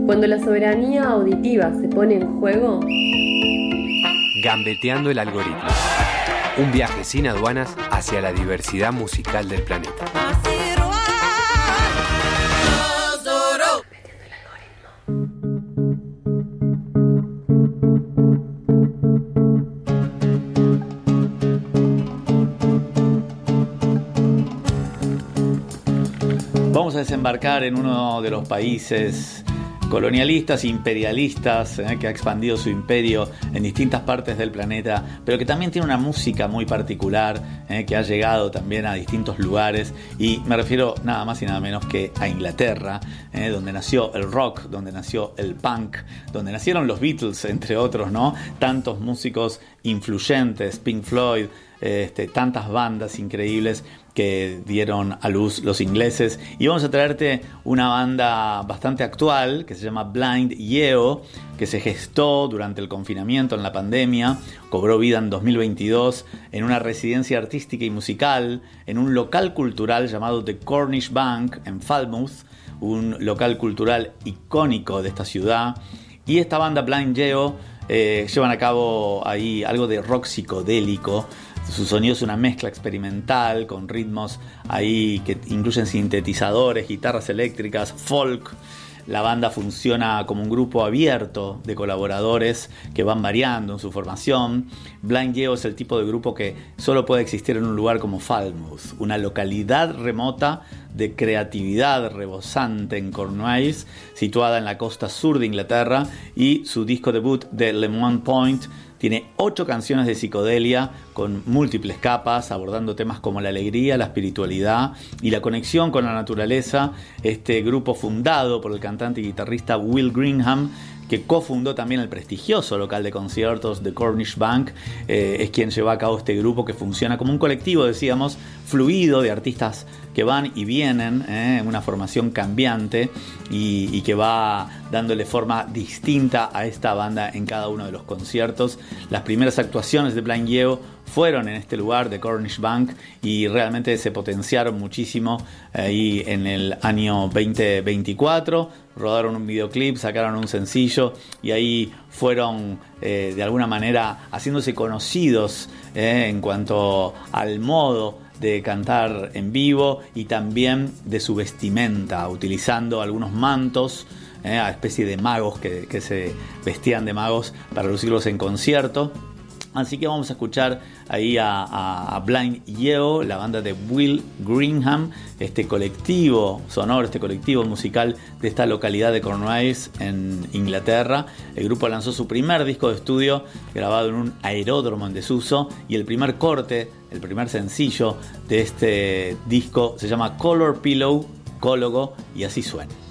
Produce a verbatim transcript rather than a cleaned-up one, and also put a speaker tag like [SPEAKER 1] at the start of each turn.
[SPEAKER 1] Cuando la soberanía auditiva se pone en juego...
[SPEAKER 2] Gambeteando el algoritmo. Un viaje sin aduanas hacia la diversidad musical del planeta.
[SPEAKER 3] Vamos a desembarcar en uno de los países colonialistas, imperialistas, eh, que ha expandido su imperio en distintas partes del planeta, pero que también tiene una música muy particular, eh, que ha llegado también a distintos lugares, y me refiero nada más y nada menos que a Inglaterra, eh, donde nació el rock, donde nació el punk, donde nacieron los Beatles, entre otros, ¿no? Tantos músicos influyentes, Pink Floyd, eh, este, tantas bandas increíbles que dieron a luz los ingleses. Y vamos a traerte una banda bastante actual que se llama Blind Yeo, que se gestó durante el confinamiento en la pandemia, cobró vida en dos mil veintidós en una residencia artística y musical en un local cultural llamado The Cornish Bank en Falmouth, un local cultural icónico de esta ciudad. Y esta banda Blind Yeo eh, llevan a cabo ahí algo de rock psicodélico. Su sonido es una mezcla experimental con ritmos ahí que incluyen sintetizadores, guitarras eléctricas, folk. La banda funciona como un grupo abierto de colaboradores que van variando en su formación. Blind Yeo es el tipo de grupo que solo puede existir en un lugar como Falmouth, una localidad remota de creatividad rebosante en Cornwallis, situada en la costa sur de Inglaterra, y su disco debut de Le Moine Point tiene ocho canciones de psicodelia con múltiples capas, abordando temas como la alegría, la espiritualidad y la conexión con la naturaleza. Este grupo, fundado por el cantante y guitarrista Will Greenham, que cofundó también el prestigioso local de conciertos The Cornish Bank, eh, es quien lleva a cabo este grupo que funciona como un colectivo, decíamos, fluido de artistas que van y vienen, eh, una formación cambiante y, y que va dándole forma distinta a esta banda en cada uno de los conciertos. Las primeras actuaciones de Blind Yeo fueron en este lugar de Cornish Bank y realmente se potenciaron muchísimo ahí en el año veinte veinticuatro. Rodaron un videoclip, sacaron un sencillo y ahí fueron eh, de alguna manera haciéndose conocidos eh, en cuanto al modo de cantar en vivo y también de su vestimenta, utilizando algunos mantos, eh, a especie de magos que, que se vestían de magos para lucirlos en concierto. Así que vamos a escuchar ahí a, a, a Blind Yeo, la banda de Will Greenham, este colectivo sonoro, este colectivo musical de esta localidad de Cornwallis en Inglaterra. El grupo lanzó su primer disco de estudio grabado en un aeródromo en desuso, y el primer corte, el primer sencillo de este disco se llama Color Pillow, Cólogo, y así suena.